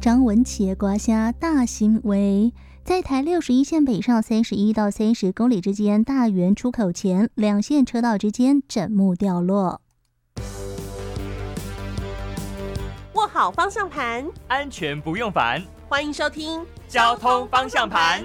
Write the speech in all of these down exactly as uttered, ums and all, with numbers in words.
张文琪刮下大新围，在台六十一线北上三十一到三十公里之间，大园出口前两线车道之间枕木掉落。 握好方向盘， 安全不用烦。 欢迎收听交通方向盘。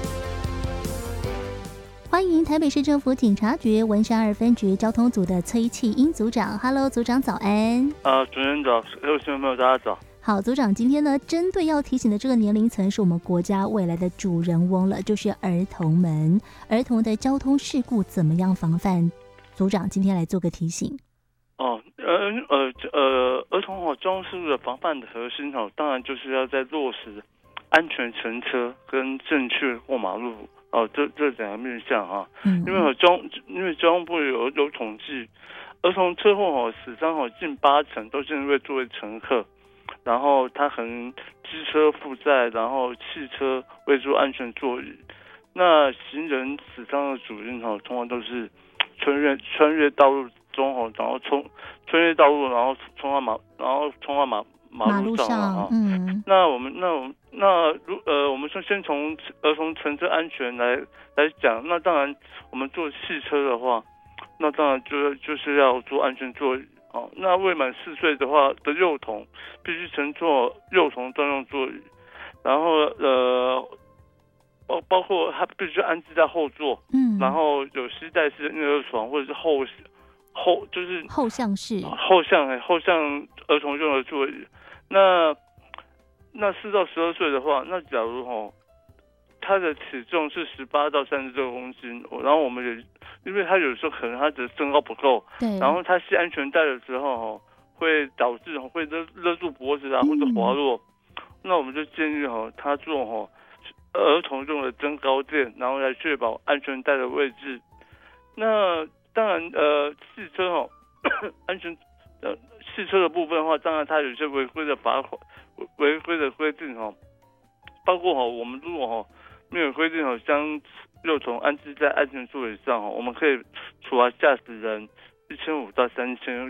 欢迎台北市政府警察局文山二分局交通组的崔启英组长。Hello， 组长早安。 呃，主持人早，各位新闻朋友大家早。 好，组长，今天呢，针对要提醒的这个年龄层是我们国家未来的主人翁了，就是儿童们，儿童的交通事故怎么样防范？组长今天来做个提醒。 哦，呃呃呃，儿童哦交通事故的防范的核心哦，当然就是要在落实安全乘车跟正确过马路哦，这这两个面向啊。嗯，因为哦交因为交通部有有统计，儿童车祸哦死伤哦近八成都是因为作为乘客。然后他可能机车负载，然后汽车未做安全座椅。那行人死伤的主因哈，通常都是穿越穿越道路中哈，然后冲穿越道路，然后冲到马，然后冲到马马路上哈。嗯。那我们那我们那如呃，我们说先从儿童乘车安全来来讲。那当然，我们坐汽车的话，那当然就就是要做安全座椅。哦，那未满四岁的话的幼童必须乘坐幼童专用座椅，然后呃，包包括他必须安置在后座，嗯，然后有携带式的婴儿床或者是后后就是后向式后向后向儿童用的座椅。那那四到十二岁的话，那假如哦，他的体重是十八到三十六公斤，然后我们也。因为他有时候可能他的身高不够，对，然后他系安全带的时候哦，会导致会勒勒住脖子啊，或者滑落。嗯、那我们就建议哦，他做哦儿童用的增高垫，然后来确保安全带的位置。那当然呃，汽车哦安全呃汽车的部分的话，当然它有些违规的罚款、违规的规定哦，包括哦我们如果哦没有规定哦将幼童安置在安全座椅上，我们可以处罚驾驶人一千五到三千